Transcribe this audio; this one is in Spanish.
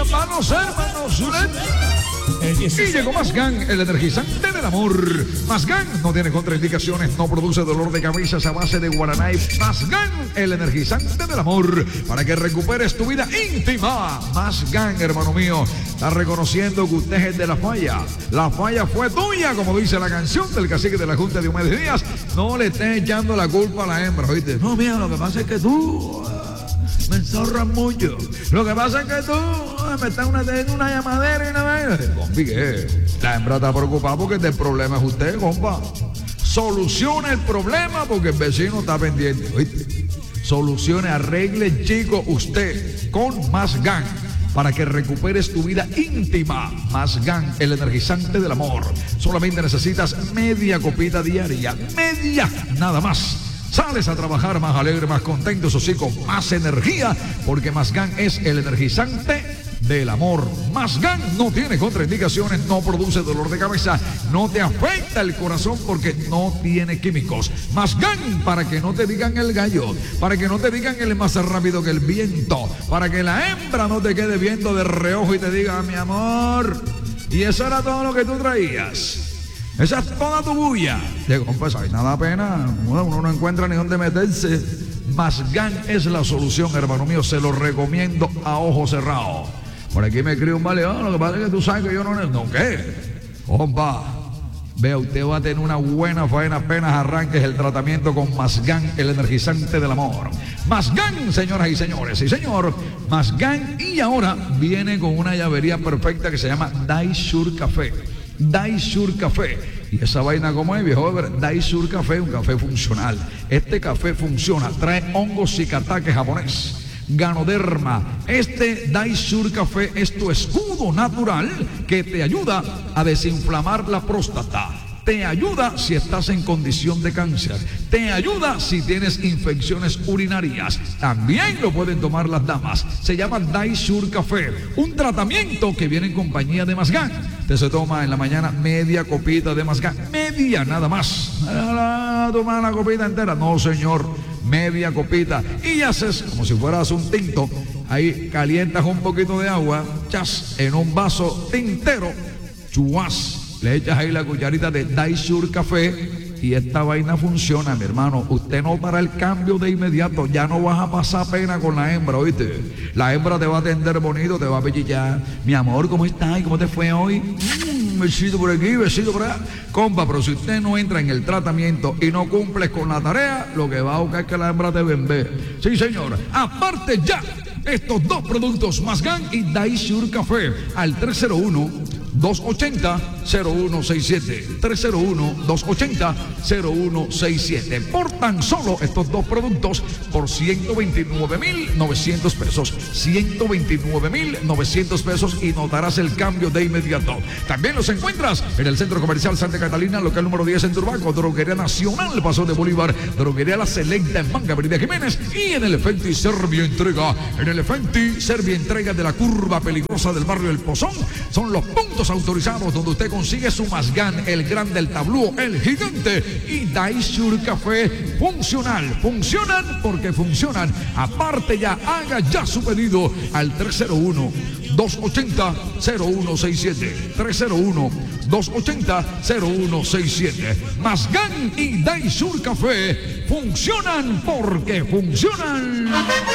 hermanos. Y llegó Mazgán, el energizante del amor. Mazgán no tiene contraindicaciones, no produce dolor de cabeza a base de guaraná. Mazgán, el energizante del amor, para que recuperes tu vida íntima. Mazgán, hermano mío, está reconociendo que usted es de la falla. La falla fue tuya, como dice la canción del cacique de la Junta de Diomedes Díaz. No le estés echando la culpa a la hembra, ¿oíste? No, mira, lo que pasa es que tú me enzorras mucho. Lo que pasa es que tú me estás en una llamadera y una vez. Compi, ¿qué? La hembra está preocupada porque el problema es usted, compa. Solucione el problema porque el vecino está pendiente, ¿oíste? Solucione, arregle, chico, usted con Mazgán, para que recuperes tu vida íntima. Mazgán, el energizante del amor. Solamente necesitas media copita diaria. Media, nada más. Sales a trabajar más alegre, más contento, eso sí, con más energía, porque Mazgán es el energizante del amor. Mazgán no tiene contraindicaciones, no produce dolor de cabeza, no te afecta el corazón porque no tiene químicos. Mazgán, para que no te digan el gallo, para que no te digan el más rápido que el viento, para que la hembra no te quede viendo de reojo y te diga, mi amor, y eso era todo lo que tú traías. Esa es toda tu bulla. Digo, pues hay nada pena. Uno no encuentra ni dónde meterse. Mazgán es la solución, hermano mío. Se lo recomiendo a ojo cerrado. Por aquí me escribe un baleón. Lo que pasa es que tú sabes que yo no... ¿No qué? Compa, vea, usted va a tener una buena faena apenas arranques el tratamiento con Mazgán, el energizante del amor. Mazgán, señoras y señores. Sí, señor. Mazgán. Y ahora viene con una llavería perfecta que se llama Daisur Café. Daisur Café. Y esa vaina como es, viejo, Daisur Café, un café funcional. Este café funciona, trae hongos shikatake japonés, Ganoderma. Este Daisur Café es tu escudo natural que te ayuda a desinflamar la próstata. Te ayuda si estás en condición de cáncer. Te ayuda si tienes infecciones urinarias. También lo pueden tomar las damas. Se llama Daisur Café. Un tratamiento que viene en compañía de Mazgán. Usted se toma en la mañana media copita de Mazgán. Media, nada más. ¿Tomar la copita entera? No, señor. Media copita. Y haces como si fueras un tinto. Ahí calientas un poquito de agua. Chas, en un vaso tintero. Chuas. Le echas ahí la cucharita de Daisur Café y esta vaina funciona, mi hermano. Usted notará el cambio de inmediato. Ya no vas a pasar pena con la hembra, ¿oíste? La hembra te va a atender bonito, te va a pellizcar. Mi amor, ¿cómo estás? ¿Y cómo te fue hoy? Besito por aquí, besito por allá. Compa, pero si usted no entra en el tratamiento y no cumples con la tarea, lo que va a buscar es que la hembra te vende. Sí, señor. Aparte ya, estos dos productos, Mazgán y Daisur Café, al 301-280-0167. 301-280-0167. Por tan solo estos dos productos, por 129,900 pesos. 129,900 pesos y notarás el cambio de inmediato. También los encuentras en el Centro Comercial Santa Catalina, local número 10 en Turbaco, Droguería Nacional, Paso de Bolívar, Droguería La Selecta en Manga, Avenida Jiménez, y en el Efenti Servio Entrega. En el Efenti Servio Entrega de la curva peligrosa del barrio El Pozón, son los puntos autorizados donde usted consigue su Mazgán, el grande, el tablúo, el gigante y Daisur Café funcional. Funcionan porque funcionan. Aparte ya, haga ya su pedido al 301-280-0167. 301-280-0167. Mazgán y Daisur Café funcionan porque funcionan.